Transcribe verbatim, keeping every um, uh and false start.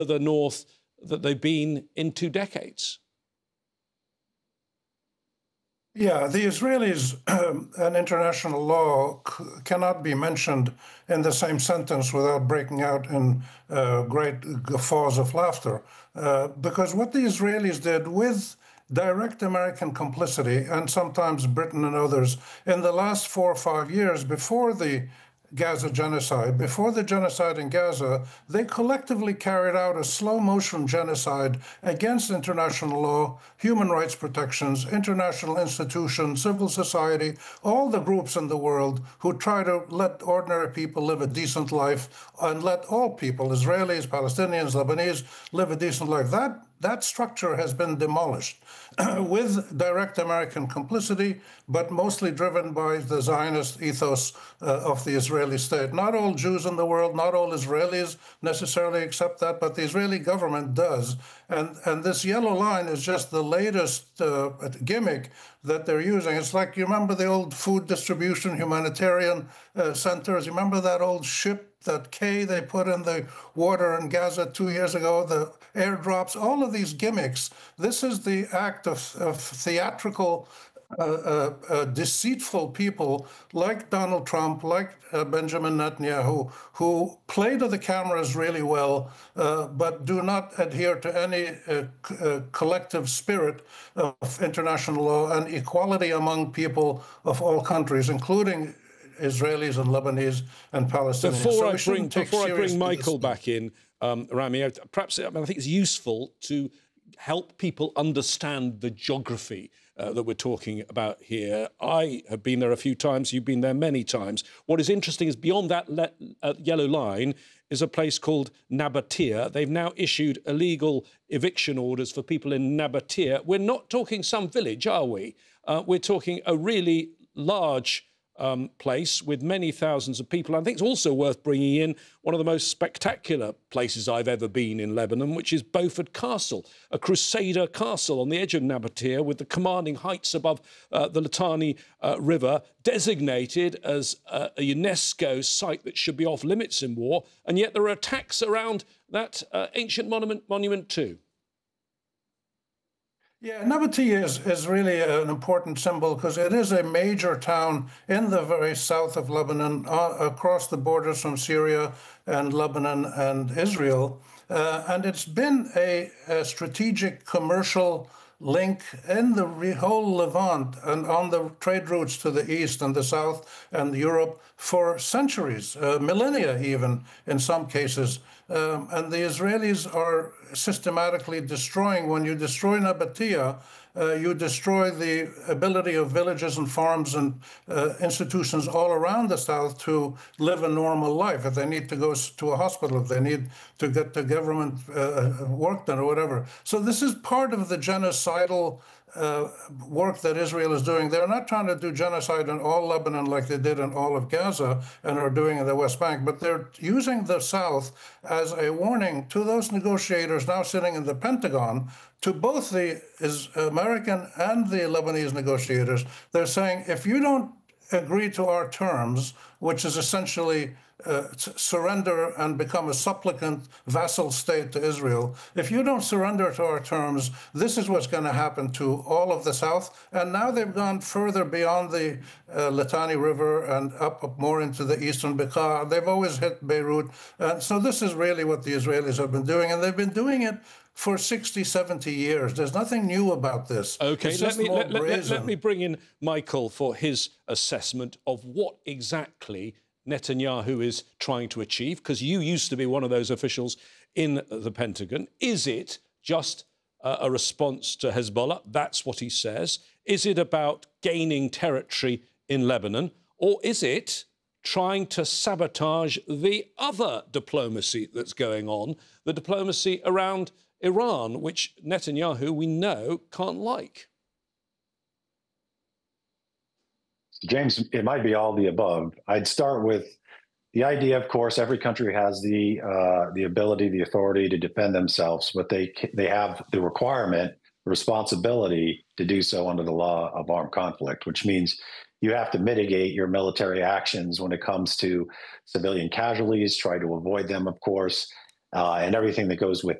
the north that they've been in two decades. Yeah, the Israelis um, and international law c cannot be mentioned in the same sentence without breaking out in uh, great guffaws of laughter. Uh, because what the Israelis did with direct American complicity, and sometimes Britain and others, in the last four or five years before the Gaza genocide, before the genocide in Gaza, they collectively carried out a slow-motion genocide against international law, human rights protections, international institutions, civil society, all the groups in the world who try to let ordinary people live a decent life and let all people, Israelis, Palestinians, Lebanese, live a decent life. That That structure has been demolished with direct American complicity, but mostly driven by the Zionist ethos uh, of the Israeli state. Not all Jews in the world, not all Israelis necessarily accept that, but the Israeli government does. And, and this yellow line is just the latest uh, gimmick that they're using. It's like, you remember the old food distribution humanitarian uh, centers? You remember that old ship, that K they put in the water in Gaza two years ago, the airdrops, all of these gimmicks. This is the act of, of theatrical, uh, uh, uh, deceitful people like Donald Trump, like uh, Benjamin Netanyahu, who play to the cameras really well, uh, but do not adhere to any uh, uh, collective spirit of international law and equality among people of all countries, including Israelis and Lebanese and Palestinians. Before so I bring, before I bring Michael back in, um, Rami, perhaps I, mean, I think it's useful to help people understand the geography uh, that we're talking about here. I have been there a few times. You've been there many times. What is interesting is beyond that le uh, yellow line is a place called Nabatea. They've now issued illegal eviction orders for people in Nabatea. We're not talking some village, are we? Uh, we're talking a really large Um, place with many thousands of people. I think it's also worth bringing in one of the most spectacular places I've ever been in Lebanon, which is Beaufort Castle, a Crusader castle on the edge of Nabatea with the commanding heights above uh, the Litani uh, River, designated as uh, a UNESCO site that should be off limits in war, and yet there are attacks around that uh, ancient monument, monument too. Yeah, Nabatea is, is really an important symbol because it is a major town in the very south of Lebanon, uh, across the borders from Syria and Lebanon and Israel. Uh, and it's been a, a strategic commercial link in the whole Levant and on the trade routes to the east and the south and Europe for centuries, uh, millennia even in some cases. Um, and the Israelis are systematically destroying. When you destroy Nabatea, uh, you destroy the ability of villages and farms and uh, institutions all around the south to live a normal life. If they need to go to a hospital, if they need to get the government uh, work done or whatever. So this is part of the genocidal uh, work that Israel is doing. They're not trying to do genocide in all Lebanon like they did in all of Gaza and are doing in the West Bank, but they're using the South as a warning to those negotiators now sitting in the Pentagon, to both the American and the Lebanese negotiators. They're saying, if you don't agree to our terms, which is essentially uh, surrender and become a supplicant vassal state to Israel, if you don't surrender to our terms, this is what's going to happen to all of the South. And now they've gone further beyond the uh, Litani River and up, up more into the eastern Bekaa. They've always hit Beirut. And so this is really what the Israelis have been doing. And they've been doing it for sixty, seventy years. There's nothing new about this. OK, let me, let, let, let me bring in Michael for his assessment of what exactly Netanyahu is trying to achieve, because you used to be one of those officials in the Pentagon. Is it just uh, a response to Hezbollah? That's what he says. Is it about gaining territory in Lebanon? Or is it trying to sabotage the other diplomacy that's going on, the diplomacy around Iran, which Netanyahu, we know, can't like? James, it might be all the above. I'd start with the idea, of course, every country has the uh, the ability, the authority to defend themselves, but they they have the requirement, responsibility to do so under the law of armed conflict, which means you have to mitigate your military actions when it comes to civilian casualties, try to avoid them, of course. uh, and everything that goes with